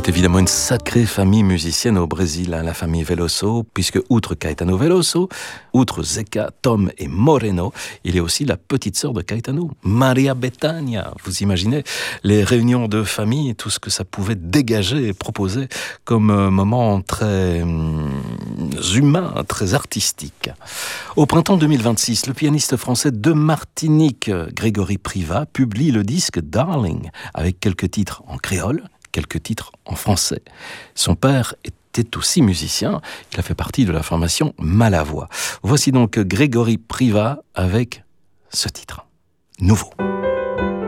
C'est évidemment une sacrée famille musicienne au Brésil, la famille Veloso, puisque outre Caetano Veloso, outre Zeca, Tom et Moreno, il y a aussi la petite sœur de Caetano, Maria Bethânia. Vous imaginez les réunions de famille, tout ce que ça pouvait dégager et proposer comme moment très humain, très artistique. Au printemps 2026, le pianiste français de Martinique, Grégory Privat, publie le disque Darling, avec quelques titres en créole, quelques titres en français. Son père était aussi musicien, il a fait partie de la formation Malavoie. Voici donc Grégory Privat avec ce titre, Nouveau.